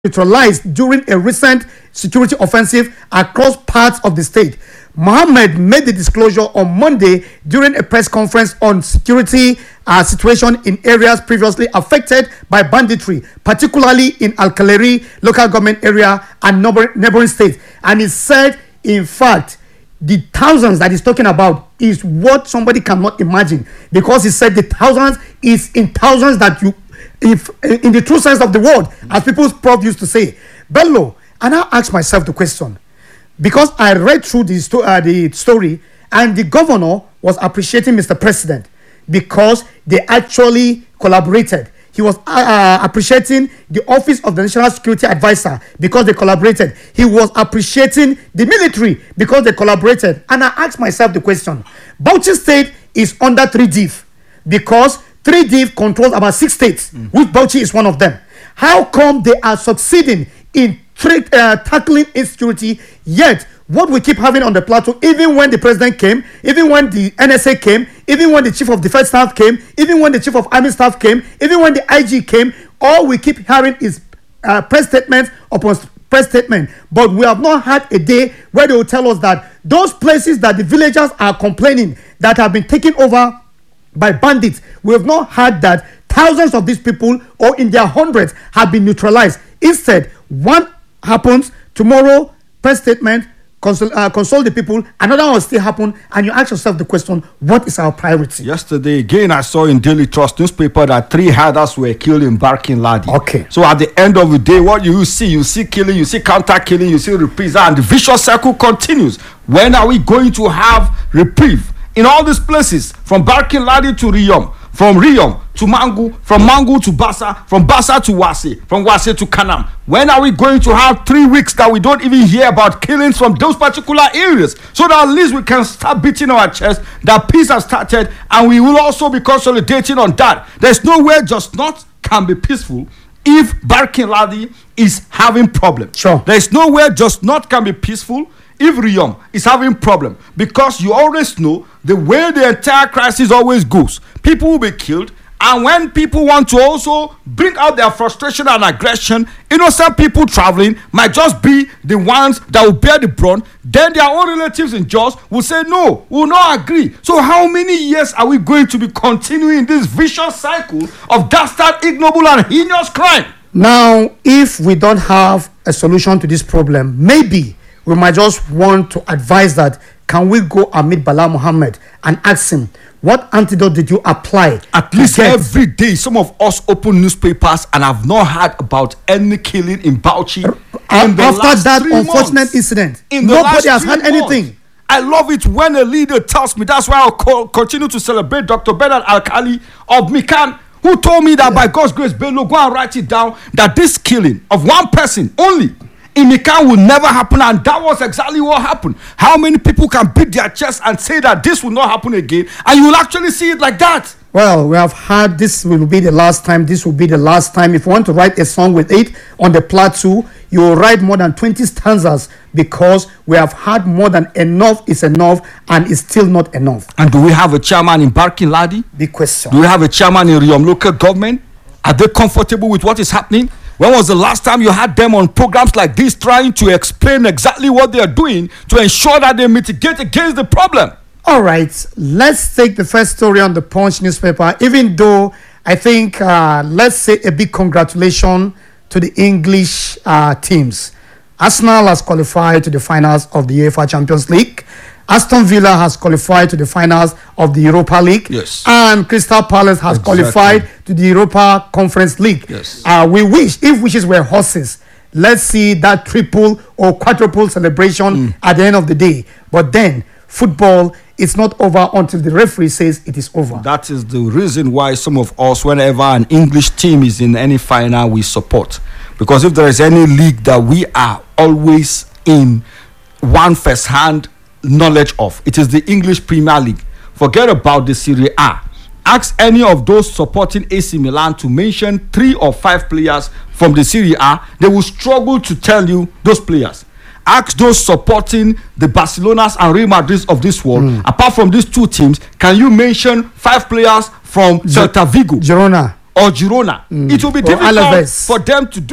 neutralized during a recent security offensive across parts of the state. Mohammed made the disclosure on Monday during a press conference on security situation in areas previously affected by banditry, particularly in Al-Kaleri local government area and neighboring states. And he said, in fact, the thousands that he's talking about is what somebody cannot imagine, because he said the thousands is in thousands that you, if in the true sense of the word, as people's prof used to say. Bello, and I asked myself the question, because I read through the story, and the governor was appreciating Mr. President because they actually collaborated. He was appreciating the Office of the National Security Advisor because they collaborated. He was appreciating the military because they collaborated. And I asked myself the question, Bauchi State is under 3DIF because 3DIF controls about 6 states, which Bauchi is one of them. How come they are succeeding in tackling insecurity, yet what we keep having on the plateau, even when the president came, even when the NSA came, even when the chief of defense staff came, even when the chief of army staff came, even when the IG came, all we keep hearing is press statements upon press statement. But we have not had a day where they will tell us that those places that the villagers are complaining that have been taken over by bandits, we have not had that thousands of these people, or in their hundreds, have been neutralized. Instead, one happens tomorrow, press statement, consult the people, another one will still happen, and you ask yourself the question, what is our priority? Yesterday again, I saw in Daily Trust newspaper that 3 herders were killed in Barking Ladi. Okay. So at the end of the day, what you see killing, you see counter killing, you see reprisal, and the vicious cycle continues. When are we going to have reprieve in all these places, from Barking Ladi to Riyom, from Riyom to Mangu, from Mangu to Bassa, from Bassa to Wase, from Wase to Kanam? When are we going to have 3 weeks that we don't even hear about killings from those particular areas, so that at least we can start beating our chest that peace has started, and we will also be consolidating on that? There's nowhere just not can be peaceful if Barking Ladi is having problems. Sure. There's nowhere just not can be peaceful if Riyom is having problem, because you always know the way the entire crisis always goes. People will be killed, and when people want to also bring out their frustration and aggression, innocent people traveling might just be the ones that will bear the brunt. Then their own relatives in Jos will say, no, we will not agree. So how many years are we going to be continuing this vicious cycle of dastard, ignoble, and heinous crime? Now, if we don't have a solution to this problem, maybe we might just want to advise that, can we go and meet Bala Muhammad and ask him, what antidote did you apply? At least every day, some of us open newspapers and have not heard about any killing in Bauchi. After that unfortunate incident, nobody has heard anything. I love it when a leader tells me. That's why I'll continue to celebrate Dr. Bernard Alkali of Mikan, who told me that by God's grace, Bello, go and write it down, that this killing of one person only in Mikan will never happen, and that was exactly what happened. How many people can beat their chest and say that this will not happen again, and you will actually see it like that? Well, we have had this will be the last time, this will be the last time. If you want to write a song with it on the plateau, you will write more than 20 stanzas, because we have had more than enough is enough, and it's still not enough. And do we have a chairman in Barking Ladi? Big question. Do we have a chairman in Riyom local government? Are they comfortable with what is happening? When was the last time you had them on programs like this trying to explain exactly what they are doing to ensure that they mitigate against the problem? All right, let's take the first story on the Punch newspaper, even though I think, let's say a big congratulations to the English teams. Arsenal has qualified to the finals of the UEFA Champions League. Aston Villa has qualified to the finals of the Europa League. Yes. And Crystal Palace has qualified to the Europa Conference League. Yes. We wish, if wishes were horses, let's see that triple or quadruple celebration at the end of the day. But then, football is not over until the referee says it is over. That is the reason why some of us, whenever an English team is in any final, we support. Because if there is any league that we are always in one first-hand knowledge of, it is the English Premier League. Forget about the Serie A. Ask any of those supporting AC Milan to mention 3 or 5 players from the Serie A. They will struggle to tell you those players. Ask those supporting the Barcelonas and Real Madrid of this world. Apart from these 2 teams, can you mention 5 players from Celta Vigo Girona or Girona? It will be difficult Alaves for them to do.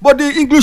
but the English